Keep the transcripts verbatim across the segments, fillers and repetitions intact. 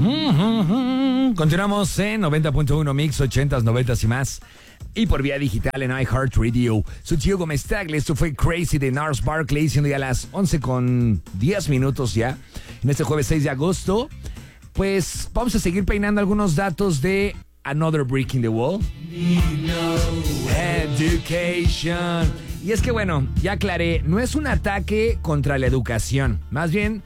Continuamos en noventa punto uno Mix, ochentas, noventas y más. Y por vía digital en iHeartRadio. Soy Gio Gómez Tagle. Esto fue Crazy de Gnarls Barkley, siendo ya las once con diez minutos ya. En este jueves seis de agosto. Pues vamos a seguir peinando algunos datos de Another Brick in the Wall. Education. Y es que bueno, ya aclaré, no es un ataque contra la educación. Más bien,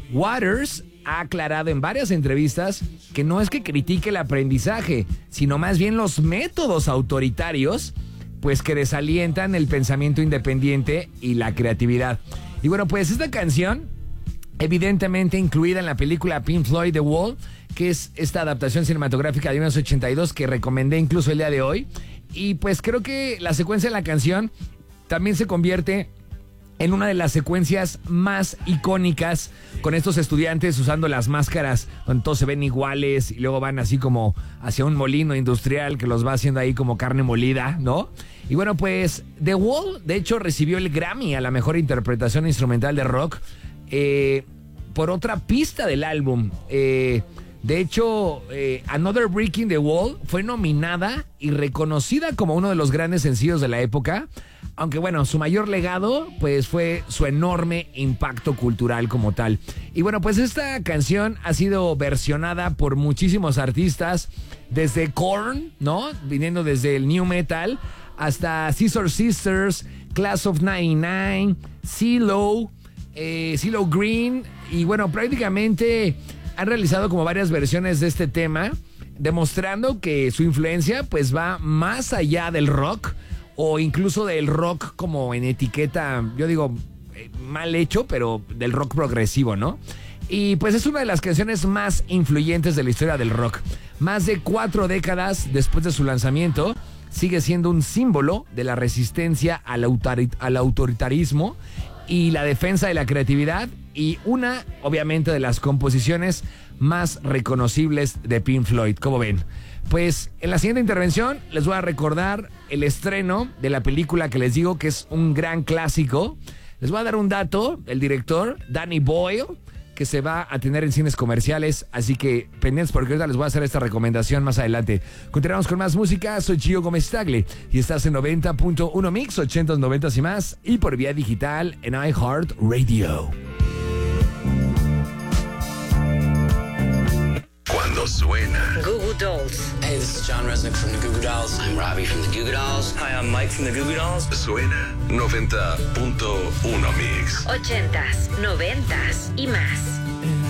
Waters ha aclarado en varias entrevistas que no es que critique el aprendizaje, sino más bien los métodos autoritarios, pues que desalientan el pensamiento independiente y la creatividad. Y bueno, pues esta canción, evidentemente incluida en la película Pink Floyd The Wall, que es esta adaptación cinematográfica de mil novecientos ochenta y dos que recomendé incluso el día de hoy. Y pues creo que la secuencia de la canción también se convierte en una de las secuencias más icónicas, con estos estudiantes usando las máscaras, donde todos se ven iguales y luego van así como hacia un molino industrial que los va haciendo ahí como carne molida, ¿no? Y bueno, pues The Wall, de hecho, recibió el Grammy a la mejor interpretación instrumental de rock eh, por otra pista del álbum. Eh, de hecho, eh, Another Brick in the Wall fue nominada y reconocida como uno de los grandes sencillos de la época. Aunque bueno, su mayor legado pues fue su enorme impacto cultural como tal. Y bueno, pues esta canción ha sido versionada por muchísimos artistas, desde Korn, ¿no? Viniendo desde el new metal, hasta Scissor Sisters, Class of noventa y nueve, CeeLo, eh, CeeLo Green. Y bueno, prácticamente han realizado como varias versiones de este tema, demostrando que su influencia pues va más allá del rock, o incluso del rock como en etiqueta, yo digo, eh, mal hecho, pero del rock progresivo, ¿no? Y pues es una de las canciones más influyentes de la historia del rock. Más de cuatro décadas después de su lanzamiento, sigue siendo un símbolo de la resistencia al, autorit- al autoritarismo y la defensa de la creatividad, y una, obviamente, de las composiciones más reconocibles de Pink Floyd. ¿Cómo ven? Pues en la siguiente intervención les voy a recordar el estreno de la película que les digo que es un gran clásico. Les voy a dar un dato, el director, Danny Boyle, que se va a tener en cines comerciales, así que pendientes porque ahorita les voy a hacer esta recomendación más adelante. Continuamos con más música, soy Gio Gómez Tagle y estás en noventa punto uno Mix, ochentas, noventas y más, y por vía digital en iHeartRadio. Cuando suena Goo Goo Dolls. Hey, this is John Resnick from the Goo Goo Dolls. I'm Robbie from the Goo Goo Dolls. Hi, I'm Mike from the Goo Goo Dolls. suena noventa punto uno Mix. Ochentas, noventas y más.